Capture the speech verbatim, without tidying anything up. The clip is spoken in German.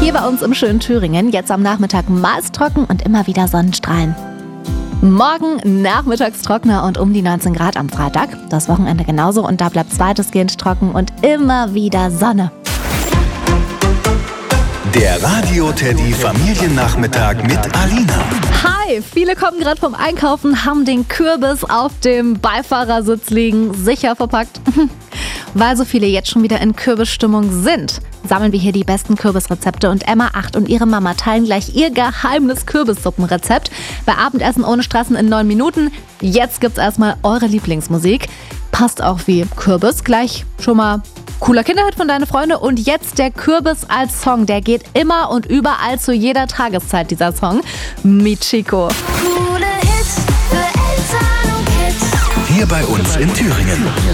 Hier bei uns im schönen Thüringen, jetzt am Nachmittag meist trocken und immer wieder Sonnenstrahlen. Morgen nachmittags trockener und um die neunzehn Grad am Freitag. Das Wochenende genauso und da bleibt es weitestgehend trocken und immer wieder Sonne. Der Radio-Teddy Familiennachmittag mit Alina. Hi, viele kommen gerade vom Einkaufen, haben den Kürbis auf dem Beifahrersitz liegen, sicher verpackt. Weil so viele jetzt schon wieder in Kürbisstimmung sind, sammeln wir hier die besten Kürbisrezepte und Emma acht und ihre Mama teilen gleich ihr geheimes Kürbissuppenrezept. Bei Abendessen ohne Stressen in neun Minuten. Jetzt gibt's erstmal eure Lieblingsmusik. Passt auch wie Kürbis. Gleich schon mal cooler Kinderhit von Deine Freunde. Und jetzt der Kürbis als Song. Der geht immer und überall zu jeder Tageszeit, dieser Song. Michiko. Coole Hits für Eltern und Kids. Hier bei uns in Thüringen.